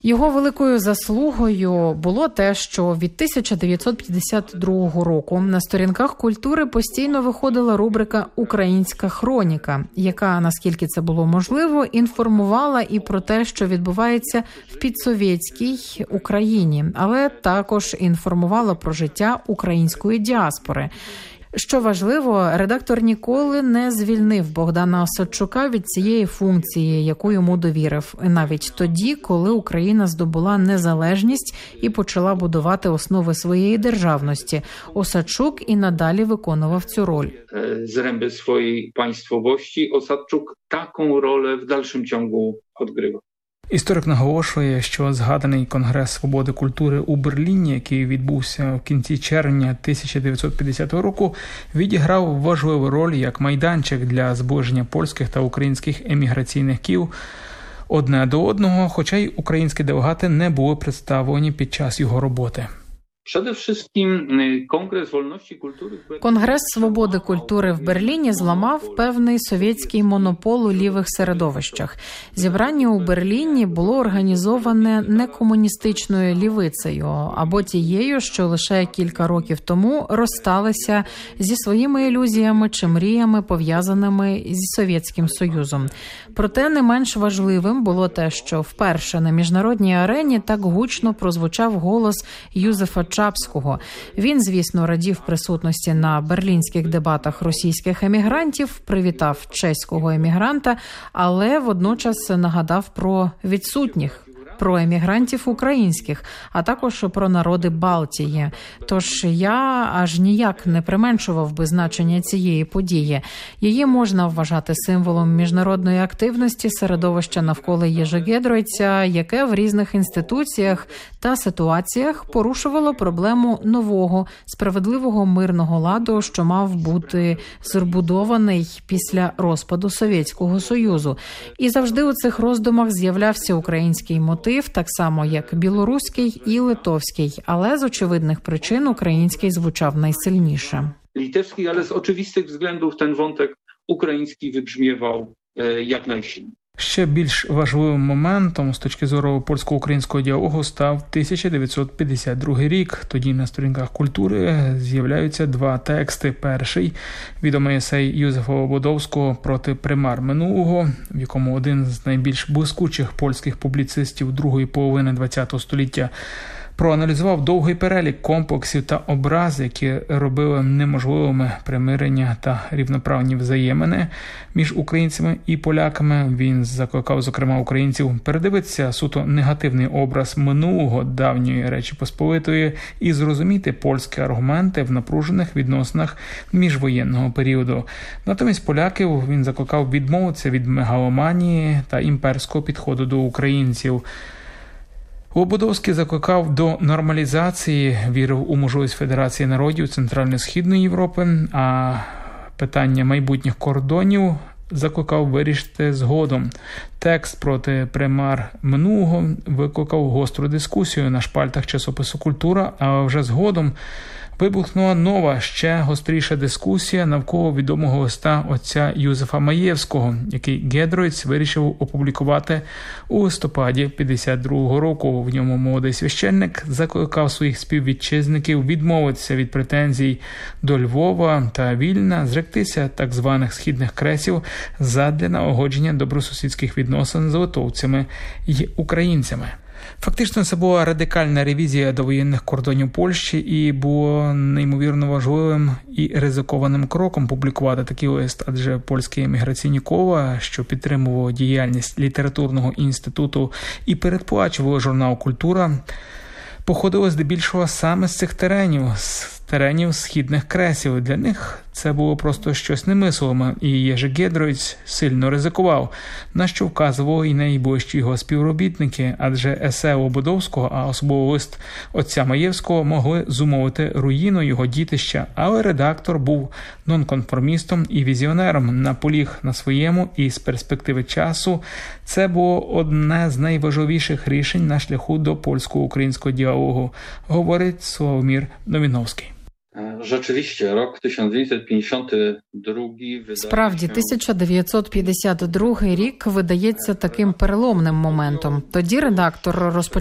Його великою заслугою було те, що від 1952 року на сторінках «Культури» постійно виходила рубрика «Українська хроніка», яка, наскільки це було можливо, інформувала і про те, що відбувається в підсовєтській Україні, але також інформувала про життя української діаспори. Що важливо, редактор ніколи не звільнив Богдана Осадчука від цієї функції, яку йому довірив, навіть тоді, коли Україна здобула незалежність і почала будувати основи своєї державності. Осадчук і надалі виконував цю роль. Zręby swojej państwowości Осадчук таку роль в dalszym ciągu odgrywa. Історик наголошує, що згаданий Конгрес свободи культури у Берліні, який відбувся в кінці червня 1950 року, відіграв важливу роль як майданчик для зближення польських та українських еміграційних кіл одне до одного, хоча й українські делегати не були представлені під час його роботи. Конгрес свободи культури в Берліні зламав певний совєтський монопол у лівих середовищах. Зібрання у Берліні було організоване не комуністичною лівицею, або тією, що лише кілька років тому розсталися зі своїми ілюзіями чи мріями, пов'язаними зі Совєтським Союзом. Проте не менш важливим було те, що вперше на міжнародній арені так гучно прозвучав голос Юзефа Чапського. Він, звісно, радів присутності на берлінських дебатах російських емігрантів, привітав чеського емігранта, але водночас нагадав про відсутніх, про емігрантів українських, а також про народи Балтії. Тож я аж ніяк не применшував би значення цієї події. Її можна вважати символом міжнародної активності середовища навколо Єжи Гедройця, яке в різних інституціях та ситуаціях порушувало проблему нового, справедливого мирного ладу, що мав бути збудований після розпаду Совєтського Союзу. І завжди у цих роздумах з'являвся український мотив, так само як білоруський і литовський, але з очевидних причин український звучав найсильніше. Литewski, ale z oczywistych względów ten wątek ukraiński wybrzmiewał jak najsilniej. Ще більш важливим моментом з точки зору польсько-українського діалогу став 1952 рік. Тоді на сторінках «Культури» з'являються два тексти. Перший – відомий есей Юзефа Лободовського «Проти примар минулого», в якому один з найбільш блискучих польських публіцистів другої половини ХХ століття проаналізував довгий перелік комплексів та образ, які робили неможливими примирення та рівноправні взаємини між українцями і поляками. Він закликав, зокрема, українців передивитися суто негативний образ минулого давньої Речі Посполитої і зрозуміти польські аргументи в напружених відносинах міжвоєнного періоду. Натомість поляків він закликав відмовитися від мегаломанії та імперського підходу до українців. Лободовський закликав до нормалізації, вірив у можливість Федерації народів Центрально-Східної Європи, а питання майбутніх кордонів закликав вирішити згодом. Текст «Проти примар минулого» викликав гостру дискусію на шпальтах часопису «Культура», а вже згодом вибухнула нова, ще гостріша дискусія навколо відомого листа отця Юзефа Маєвського, який Гедройц вирішив опублікувати у листопаді 52-го року. В ньому молодий священник закликав своїх співвітчизників відмовитися від претензій до Львова та Вільна, зректися так званих східних кресів задля налагодження добросусідських відносин з литовцями й українцями. Фактично, це була радикальна ревізія довоєнних кордонів Польщі і було неймовірно важливим і ризикованим кроком публікувати такий лист, адже польські еміграційні кола, що підтримували діяльність літературного інституту і передплачували журнал «Культура», походили здебільшого саме з цих теренів східних кресів. Для них це було просто щось немислиме, і Єжи Гедройц сильно ризикував, на що вказували і найближчі його співробітники, адже есе Лободовського, а особливо лист отця Маєвського, могли зумовити руїну його дітища, але редактор був нонконформістом і візіонером, наполіг на своєму, і з перспективи часу це було одне з найважливіших рішень на шляху до польсько-українського діалогу, говорить Славомір Новіновський. Rzeczywiście, rok 1952 Справді, 1952 рік видається таким переломним моментом. Тоді редактор розпочав